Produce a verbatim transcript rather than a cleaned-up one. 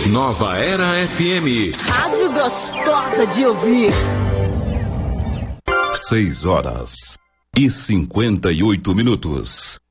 Nova Era F M. Rádio gostosa de ouvir. Seis horas e cinquenta e oito minutos.